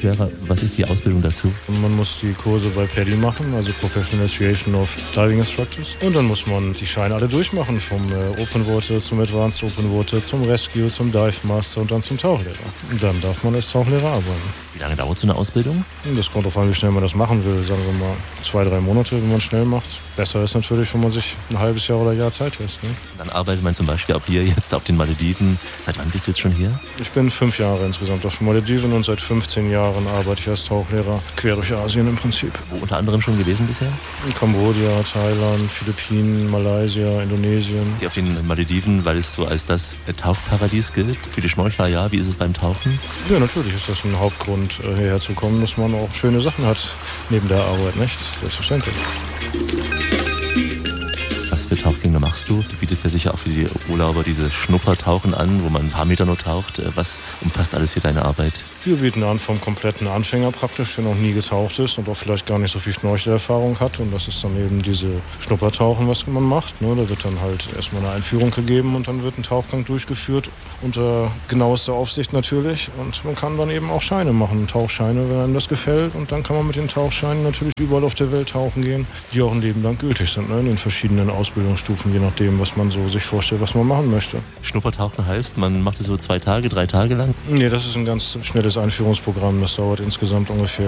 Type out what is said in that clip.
Tauchlehrer. Was ist die Ausbildung dazu? Man muss die Kurse bei PADI machen, also Professional Association of Diving Instructors. Und dann muss man die Scheine alle durchmachen, vom Open Water zum Advanced Open Water, zum Rescue, zum Dive Master und dann zum Tauchlehrer. Und dann darf man als Tauchlehrer arbeiten. Wie lange dauert so eine Ausbildung? Das kommt darauf an, wie schnell man das machen will. Sagen wir mal 2-3 Monate, wenn man schnell macht. Besser ist natürlich, wenn man sich ein halbes Jahr oder Jahr Zeit lässt. Ne? Dann arbeitet man zum Beispiel auch hier jetzt auf den Malediven. Seit wann bist du jetzt schon hier? Ich bin 5 Jahre insgesamt auf den Malediven und seit 15 Jahren arbeite ich als Tauchlehrer quer durch Asien im Prinzip. Wo unter anderem schon gewesen bisher? In Kambodscha, Thailand, Philippinen, Malaysia, Indonesien. Hier auf den Malediven, weil es so als das Tauchparadies gilt. Für die Schnorchler, ja. Wie ist es beim Tauchen? Ja, natürlich ist das ein Hauptgrund, hierher zu kommen, dass man auch schöne Sachen hat neben der Arbeit, nicht? Selbstverständlich. Was für Tauchgänge machst du? Du bietest ja sicher auch für die Urlauber diese Schnuppertauchen an, wo man ein paar Meter nur taucht. Was umfasst alles hier deine Arbeit? Wir bieten an vom kompletten Anfänger praktisch, der noch nie getaucht ist und auch vielleicht gar nicht so viel Schnorchelerfahrung hat. Und das ist dann eben diese Schnuppertauchen, was man macht. Ne? Da wird dann halt erstmal eine Einführung gegeben und dann wird ein Tauchgang durchgeführt unter genauester Aufsicht natürlich. Und man kann dann eben auch Scheine machen, Tauchscheine, wenn einem das gefällt. Und dann kann man mit den Tauchscheinen natürlich überall auf der Welt tauchen gehen, die auch ein Leben lang gültig sind, ne? In den verschiedenen Ausbildungsstufen, je nachdem, was man so sich vorstellt, was man machen möchte. Schnuppertauchen heißt, man macht es so 2 Tage, 3 Tage lang? Nee, das ist ein ganz schnelles Einführungsprogramm. Das dauert insgesamt ungefähr